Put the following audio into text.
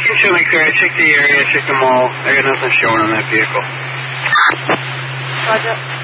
keep showing clear. I checked the area, I checked them all. I got nothing showing on that vehicle. Roger.